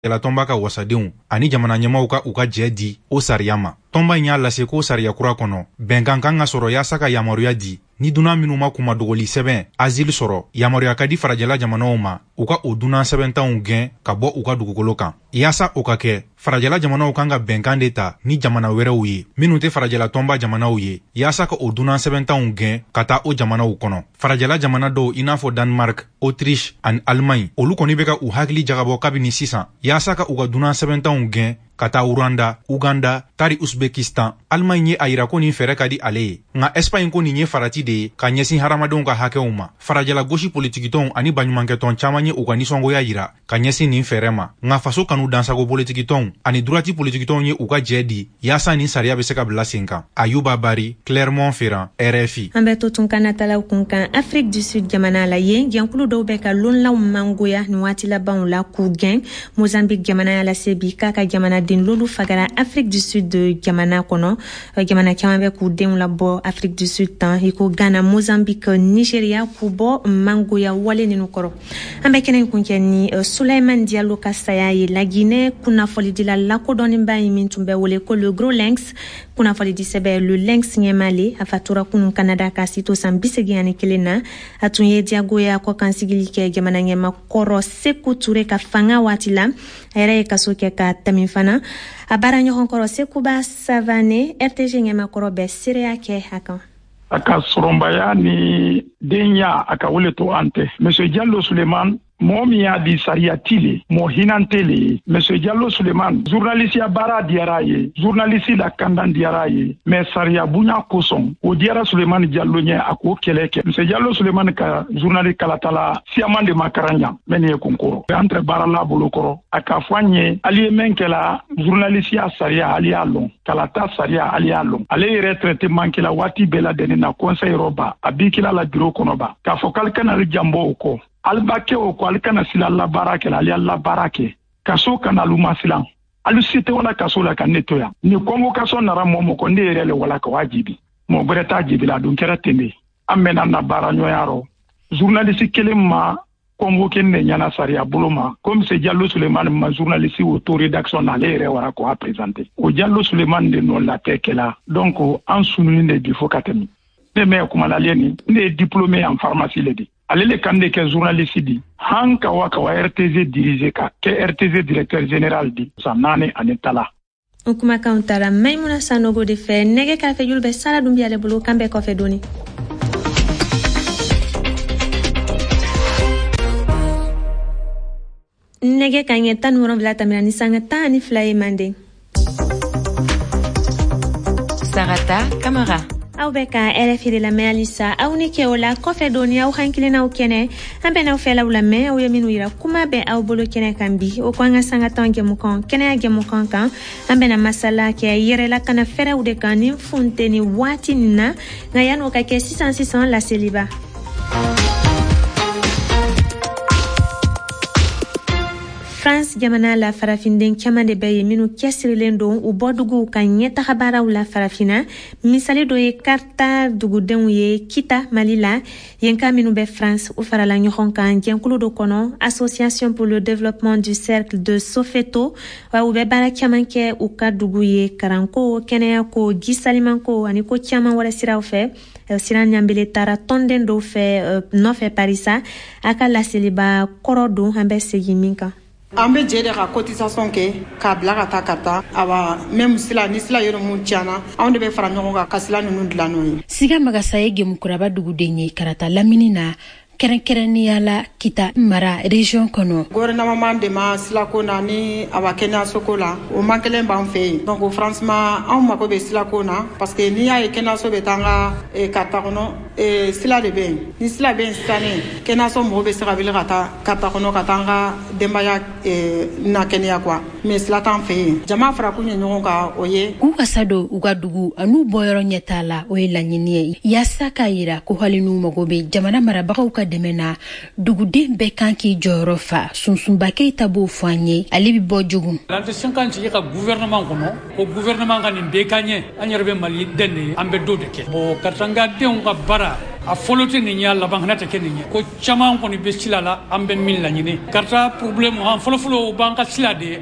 la tɔnba ka wasadenw ani jamana ɲɛmaw ka u ka jɛ di o sariya ma. Tɔnba in y'a lase ko sariya kura kɔnɔ bɛnkan kan ka sɔrɔ yaasa ka yamaruya di ni dunan minnu ma kuma dogoli sɛbɛn asile sɔrɔ yamaruya ka di farajɛla jamanaw ma u ka o dunan sɛbɛntanw gɛn ka bɔ u ka dugukolo kan. Yaasa o ka kɛ farajɛla jamanaw kan ka bɛnkan de ta ni jamana wɛrɛw ye minnu tɛ farajɛla tɔnba jamanaw ye yaasa ka o dunan sɛbɛntanw gɛn ka taa o jamanaw kɔnɔ. Farajɛla jamana dɔw i n'a fɔ Danemark, Autriche ani Allemagne olu kɔni bɛ ka u hakili jagabɔ kabini sisan yaasa ka u ka dunan sɛbɛntanw gɛn ka taa Rwanda, Uganda, tari Uzbekistan. Allemagne ye a yira ko nin fɛrɛ ka di ale ye nka Espagne ko nin ye farati de ye ka ɲɛsin hadamadenw ka hakɛw ma. Farajɛla gosi politikitɔnw ani baɲumankɛtɔn caman ye u ka nisɔngoya yira ka ɲɛsin nin fɛrɛ ma nka faso kanu dansago politikitɔnw ani durati politikitɔnw ye u ka jɛ di yaasa nin sariya bɛ se ka bila sen kan. Ayuba Bari, Clermont-Ferrand, RFI. An bɛ to tun ka natalaw kun kan Afrique du Sud jamana la yen jɛnkulu dɔw bɛ ka lonlaw mangoya nin waati labanw la k'u gɛn. Mozambique jamana y'a lase bi k'a ka jamana den lolu fagara Afrique du Sud jamana kɔnɔ. Jamana caman bɛ k'u denw labɔ Afrique du Sud tan i ko Ghana, Mozambique, Nigeria k'u bɔ mangoya wale ninnu kɔrɔ. An bɛ kɛnɛ kun kɛ ni Souleymane Diallo ka saya ye la Guinée kunnafolidila lakodɔnnenba ye min tun bɛ wele ko le Gros Lynx. Kunnafolidi sɛbɛ le Lynx ɲɛmale a fatura kunun Canada ka sito san 81 na a tun ye diyagoya kɔ kansigili kɛ jamana ɲɛma kɔrɔ Sekou Touré ka fanga waati la a yɛrɛ ye kaso kɛ ka tɛmɛ fana a baara ɲɔgɔn kɔrɔ Sekouba Savané RTG ɲɛmakɔrɔ bɛ seereya kɛ a kan. A ka sɔrɔnbaya ni denya a ka wele to an tɛ. Monsieur Diallo Souleymane mɔgɔ min y'a di sariya tile mɔgɔ hinante le ye. Monsieur Diallo Souleymane journaliste ya baara diyara ye journaliste la kandan diyara ye mais sariya bonya kosɔn o diyara Souleymane Diallo ɲɛ a k'o kɛlɛ kɛ. Monsieur Diallo Souleymane ka journaliste kalatala siyaman de ma karan ɲa mais nin ye kunkɔrɔ entre baara la bolo kɔrɔ a ka fɔ an ye ali ye min kɛla journaliste ya sariya ali y'a lɔn kalata sariya ali y'a lɔn ale yɛrɛ traitement kɛla waati bɛɛ la deni na conseil yɔrɔba a bi kila la bureau kɔnɔba k'a fɔ k'ale kana ale janbɔ o kɔ albake o ko ale kana sila labaara kɛ ale labaara kɛ kaso kana luma silan alu site wala kaso la ka netoya ni convocation nara momo ko ne yɛrɛ le wala ka wajibi mo bereta jibi la dun kɛra tembe amena na baara ɲɔyaro journaliste kelen ma convoqué ne ɲana sariya bolo ma comme c'est Diallo Souleymane ma journaliste auto rédaction na ale yɛrɛ wara ko a présenter o Diallo Souleymane de no la tekela donc en sununi de bi fo ka tɛmɛ ne me kuma la leni ne diplômé en pharmacie le di ale le kan de kɛ journaliste di han ka wa RTZ dirige ka kɛ RTZ directeur général di san 4 ani tala. O kuma kan tara Maimouna Sanogo de fɛ nɛgɛ kɛrɛfɛ julu bɛ Sara Dumbi ale bolo kan bɛ kɔfɛ doni. Nɛgɛ ka ɲɛ 17 tɛmɛna ni sanga 12 ye mande. Sarata Kamara. Aw bɛ ka RFI de lamɛn halisa aw ni kɛ o la kɔfɛ doni aw hankilinaw kɛnɛ an bɛn'aw fɛlaw lamɛn aw ye minnu yira kuma bɛ aw bolo kɛnɛ kan bi o ko an ka sangatanw jɛmukan kɛnɛya jɛmukan kan an bɛna masala kɛ yɛrɛlakana fɛrɛw de kan ni funteni waati nin na nka yan'o ka kɛ sisan laseliba. France jamana la farafinden caman de bɛ ye minnu cɛsirilen don u bɔduguw ka ɲɛtaga baaraw la farafina misali dɔ ye Karta dugudenw ye Kita Mali la yen ka minnu bɛ France u farala ɲɔgɔn kan jɛnkulu dɔ kɔnɔ Association pour le développement du cercle de Soweto wa u bɛ baara caman kɛ u ka dugu ye karanko kɛnɛyako jisalimanko ani ko caman wɛrɛ siraw fɛ Siran Ɲambele taara tɔnden dɔw fɛ nɔfɛ Parisa a ka laseliba kɔrɔ don an bɛ segin min kan. An bɛ jɛ de ka cotisation kɛ k'a bila ka taa Karta awa même sila ni sila yɔrɔ mun tiɲana anw de bɛ fara ɲɔgɔn kan ka sila ninnu dilan n'o ye. Siga Magasa ye Gemukuraba duguden ye Karata lamini na kɛrɛnkɛrɛnnenya la Kita mara région kɔnɔ. Gouvernement de ma silako na ni awa kɛnɛyaso ko la o man kelen b'an fɛ yen donc franchement anw mako bɛ silako na parce que n'i y'a ye kɛnɛyaso bɛ taa an ka Karta kɔnɔ sila de bɛ yen ni sila bɛ yen sisannen kɛnɛyaso mɔgɔw bɛ se ka wuli ka taa Karta kɔnɔ ka taa an ka denbaya na kɛnɛya quoi mais sila t'an fɛ yen jama fara kun ye ɲɔgɔn kan o ye k'u kasa don u ka dugu an'u bɔyɔrɔ ɲɛ t'a la o ye laɲini ye yaasa k'a yira ko hali n'u mago bɛ jamana marabagaw ka dɛmɛ na duguden bɛɛ kan k'i jɔyɔrɔ fa Sunsunba Keita b'o fɔ an ye ale bɛ bɔ jogun. L'ambition kan ci ka gouvernement kɔnɔ o gouvernement ka nin bɛɛ ka ɲɛ an yɛrɛ bɛ Mali den de an bɛ do de kɛ bon Kartanga denw ka baara a fɔlɔ tɛ nin ye a laban fana tɛ kɛ nin ye ko caman kɔni bɛ sila la an bɛ min laɲini karata problème han fɔlɔfɔlɔ o b'an ka sila de